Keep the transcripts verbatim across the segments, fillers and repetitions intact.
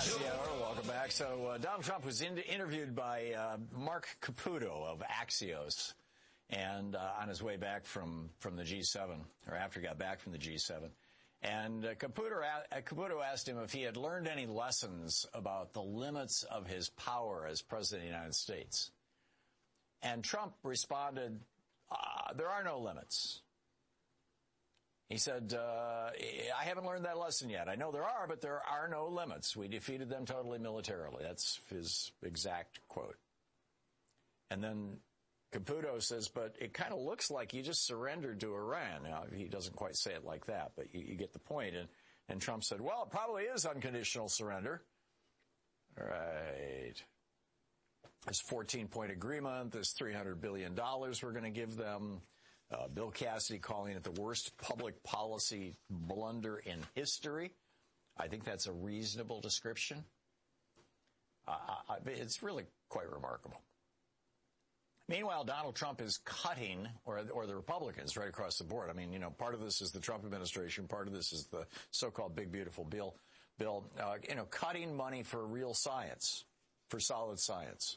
Yes, yeah, welcome back. So uh, Donald Trump was in, interviewed by uh, Mark Caputo of Axios, and uh, on his way back from, from the G seven, or after he got back from the G seven. And uh, Caputo, uh, Caputo asked him if he had learned any lessons about the limits of his power as president of the United States. And Trump responded, uh, there are no limits. He said, uh, I haven't learned that lesson yet. I know there are, but there are no limits. We defeated them totally militarily. That's his exact quote. And then Caputo says, but it kind of looks like you just surrendered to Iran. Now, he doesn't quite say it like that, but you, you get the point. And, and Trump said, well, it probably is unconditional surrender. Right. This fourteen-point agreement, this three hundred billion dollars we're going to give them. Uh, Bill Cassidy calling it the worst public policy blunder in history. I think that's a reasonable description. Uh, I, it's really quite remarkable. Meanwhile, Donald Trump is cutting, or, or the Republicans right across the board. I mean, you know, part of this is the Trump administration. Part of this is the so-called big, beautiful bill, bill uh, you know, cutting money for real science, for solid science.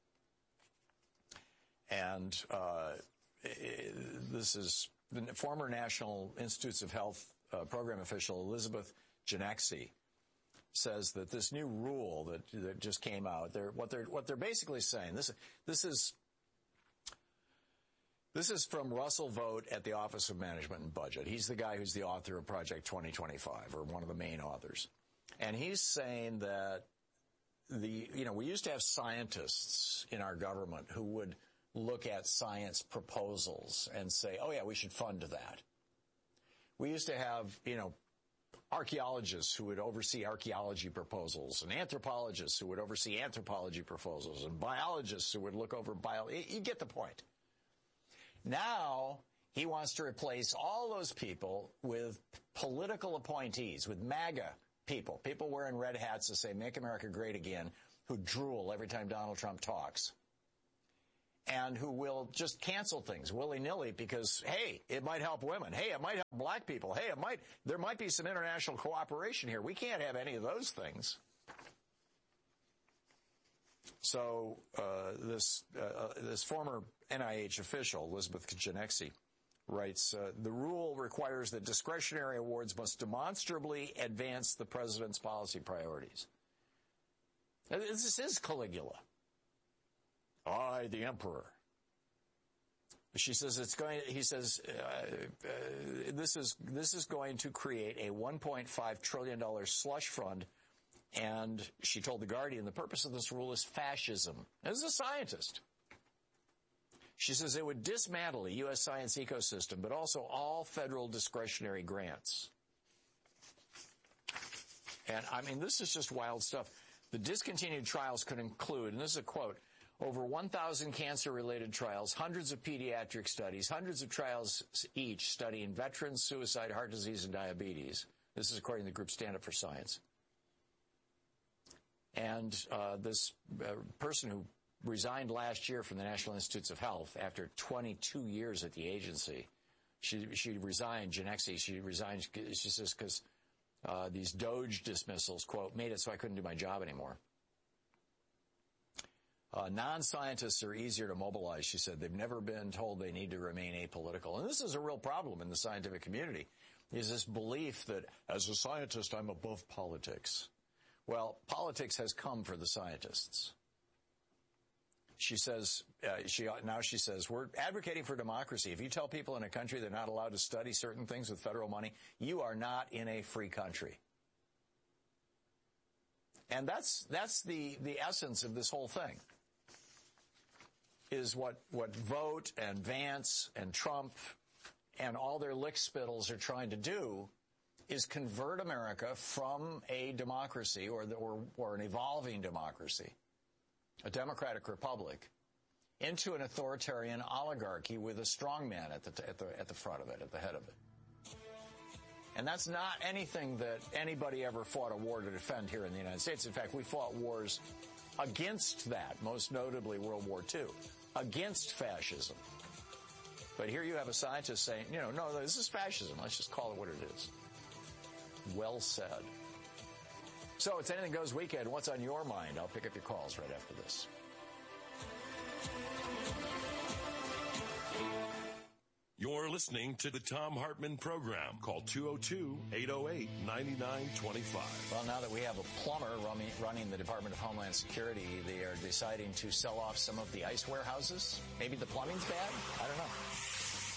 And uh this is the former National Institutes of Health uh, program official Elizabeth Genexi says that this new rule that that just came out, they're, what they're what they're basically saying, this this is this is from Russell Vogt at the Office of Management and Budget. He's the guy who's the author of Project twenty twenty-five, or one of the main authors, and he's saying that the you know we used to have scientists in our government who would look at science proposals and say, oh, yeah, we should fund that. We used to have, you know, archaeologists who would oversee archaeology proposals, and anthropologists who would oversee anthropology proposals, and biologists who would look over biology. You get the point. Now he wants to replace all those people with political appointees, with MAGA people, people wearing red hats that say, make America great again, who drool every time Donald Trump talks, and who will just cancel things willy-nilly because, hey, it might help women. Hey, it might help black people. Hey, it might, there might be some international cooperation here. We can't have any of those things. So, uh, this, uh, this former N I H official, Elizabeth Genexi, writes, uh, the rule requires that discretionary awards must demonstrably advance the president's policy priorities. This is Caligula. I, the emperor. She says it's going. He says uh, uh, this is this is going to create a one point five trillion dollars slush fund, and she told The Guardian the purpose of this rule is fascism. As a scientist, she says it would dismantle the U S science ecosystem, but also all federal discretionary grants. And I mean, this is just wild stuff. The discontinued trials could include, and this is a quote, over one thousand cancer-related trials, hundreds of pediatric studies, hundreds of trials each studying veterans, suicide, heart disease, and diabetes. This is according to the group Stand Up for Science. And uh, this uh, person who resigned last year from the National Institutes of Health after twenty-two years at the agency, she she resigned, Genexi, she resigned, she says, because uh, these Doge dismissals, quote, made it so I couldn't do my job anymore. Uh, non-scientists are easier to mobilize, she said. They've never been told they need to remain apolitical. And this is a real problem in the scientific community, is this belief that as a scientist, I'm above politics. Well, politics has come for the scientists. She says, uh, she now she says, we're advocating for democracy. If you tell people in a country they're not allowed to study certain things with federal money, you are not in a free country. And that's that's the, the essence of this whole thing. Is what, what Vogt and Vance and Trump and all their lick spittles are trying to do is convert America from a democracy or, the, or, or an evolving democracy, a democratic republic, into an authoritarian oligarchy with a strongman at the, at the, at the front of it, at the head of it. And that's not anything that anybody ever fought a war to defend here in the United States. In fact, we fought wars against that, most notably World War Two, against fascism. But here you have a scientist saying, you know, no, this is fascism. Let's just call it what it is. Well said. So it's Anything Goes Weekend. What's on your mind? I'll pick up your calls right after this. You're listening to the Thom Hartmann Program. Call two oh two, eight oh eight, nine nine two five. Well, now that we have a plumber running, running the Department of Homeland Security, they are deciding to sell off some of the ice warehouses. Maybe the plumbing's bad? I don't know.